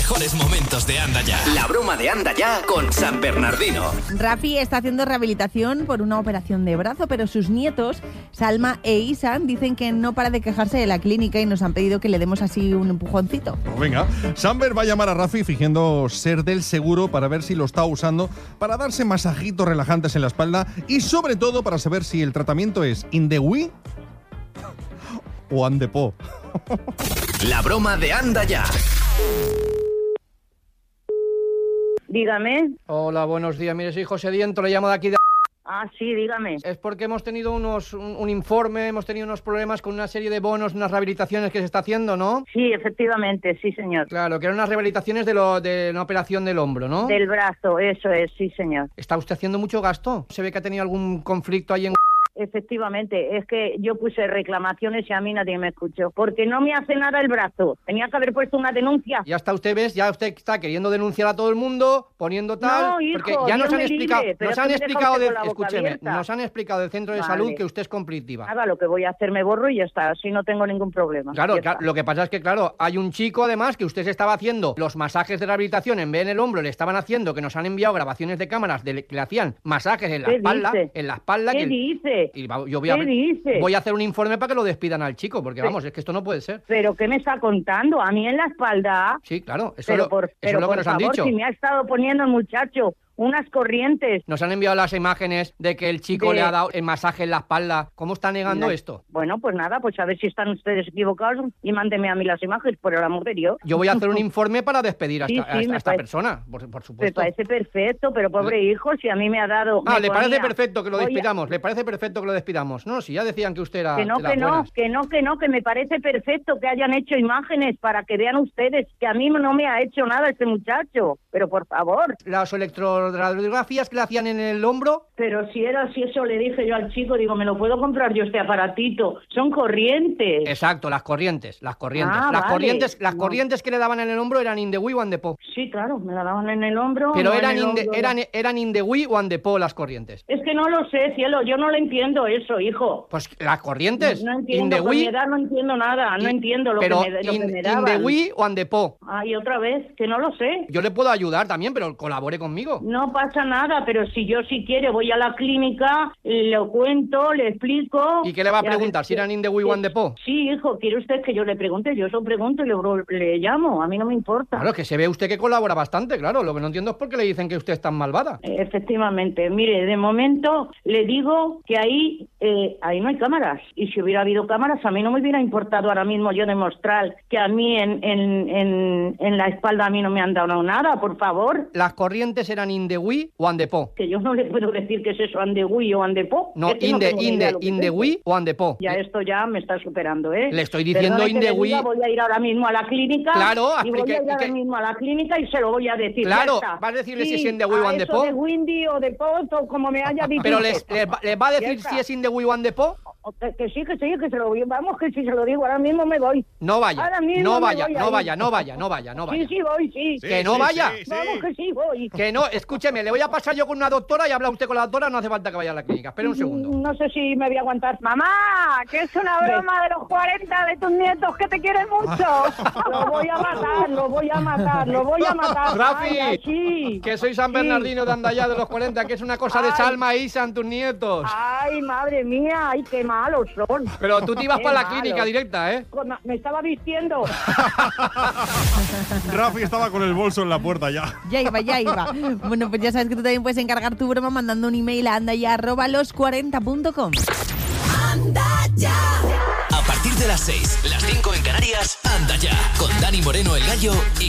mejores momentos de Anda Ya. La broma de Anda Ya con San Bernardino. Rafi está haciendo rehabilitación por una operación de brazo, pero sus nietos, Salma e Isan, dicen que no para de quejarse de la clínica y nos han pedido que le demos así un empujoncito. Pues venga, Samber va a llamar a Rafi fingiendo ser del seguro para ver si lo está usando para darse masajitos relajantes en la espalda y sobre todo para saber si el tratamiento es in the we o and the po. La broma de Anda Ya. Dígame. Hola, buenos días. Mire, soy José Diento, le llamo de aquí de... Ah, sí, dígame. Es porque hemos tenido un informe, hemos tenido unos problemas con una serie de bonos, unas rehabilitaciones que se está haciendo, ¿no? Sí, efectivamente, sí, señor. Claro, que eran unas rehabilitaciones de una operación del hombro, ¿no? Del brazo, eso es, sí, señor. ¿Está usted haciendo mucho gasto? ¿Se ve que ha tenido algún conflicto ahí en... Efectivamente, es que yo puse reclamaciones y a mí nadie me escuchó. Porque no me hace nada el brazo. Tenía que haber puesto una denuncia. Ya está usted, ¿ves? Ya usted está queriendo denunciar a todo el mundo, poniendo tal... No, hijo, porque ya nos han explicado, escúcheme, nos han explicado del centro de salud que usted es conflictiva. Nada, lo que voy a hacer me borro y ya está, así no tengo ningún problema. Claro, lo que pasa es que, claro, hay un chico además que usted se estaba haciendo los masajes de rehabilitación en vez en el hombro, le estaban haciendo, que nos han enviado grabaciones de cámaras que le hacían masajes en la espalda. Dice? En la espalda. ¿Qué dice? Y yo voy a hacer un informe para que lo despidan al chico, porque vamos, es que esto no puede ser. ¿Pero qué me está contando? ¿A mí en la espalda? Sí, claro, eso es lo que nos han dicho. Si me ha estado poniendo el muchacho unas corrientes. Nos han enviado las imágenes de que el chico le ha dado el masaje en la espalda. ¿Cómo está negando esto? Bueno, pues nada, pues a ver si están ustedes equivocados y mándeme a mí las imágenes, por el amor de Dios. Yo voy a hacer un informe para despedir a esta persona, por supuesto. Me parece perfecto, pero pobre hijo, si a mí me ha dado... ¿Le parece perfecto que lo despidamos? ¿Le parece perfecto que lo despidamos? No, si ya decían que usted era... Que me parece perfecto que hayan hecho imágenes para que vean ustedes que a mí no me ha hecho nada este muchacho. Pero por favor. Las radiografías que le hacían en el hombro. Pero si era así, eso le dije yo al chico, digo, me lo puedo comprar yo este aparatito. Son corrientes. Exacto, las corrientes. Las vale. corrientes que le daban en el hombro eran in the we o and the po. Sí, claro, me la daban en el hombro. Pero eran in the we o and the po las corrientes. Es que no lo sé, cielo, yo no lo entiendo eso, hijo. Pues las corrientes. No entiendo, con mi edad no entiendo nada, no entiendo lo que me daban. In the we o and the po. Ay, otra vez, que no lo sé. Yo le puedo ayudar también, pero colabore conmigo. No pasa nada, pero si yo quiere voy a la clínica, lo cuento, le explico. ¿Y qué le va a preguntar? ¿Si eran in the we o and the po? Sí, hijo, ¿quiere usted que yo le pregunte? Yo eso pregunto y le llamo, a mí no me importa. Claro, que se ve usted que colabora bastante, claro. Lo que no entiendo es por qué le dicen que usted es tan malvada. Efectivamente, mire, de momento le digo que ahí no hay cámaras. Y si hubiera habido cámaras, a mí no me hubiera importado ahora mismo yo demostrar que a mí en la espalda a mí no me han dado nada, por favor. Las corrientes eran in the we o and the po. Que yo no le puedo decir que es eso, and the we o and the po. No, in the we o and the po. Ya esto ya me está superando, ¿eh? Le estoy diciendo in the we. Voy a ir ahora mismo a la clínica. Claro, y voy a ir ahora mismo a la clínica y se lo voy a decir. Claro, va a decirle si es in the we o and the po. de windy o de po, como me haya dicho. Pero les va a decir si es in the we o and the po. Que sí, que se lo voy. Vamos, que si se lo digo, ahora mismo me voy. No vaya, no vaya. Sí, voy, sí. Que no vaya. Vamos, que sí, voy. Que no, escúcheme, le voy a pasar yo con una doctora y habla usted con la doctora, no hace falta que vaya a la clínica. Espere un segundo. No sé si me voy a aguantar. Mamá, que es una broma de los 40 de tus nietos que te quieren mucho. Lo voy a matar. Rafi, ay, sí. que soy San Bernardino de Anda Ya de los 40, que es una cosa de Salma e Isan, tus nietos. Ay, madre mía, ay, qué malos son. Pero tú te ibas para la clínica directa, ¿eh? Me estaba vistiendo. Rafi estaba con el bolso en la puerta ya. Ya iba. Bueno, pues ya sabes que tú también puedes encargar tu broma mandando un email a andaya@los40.com. Anda Ya. A partir de las 6, las 5 en Canarias, Anda Ya, con Dani Moreno, el Gallo y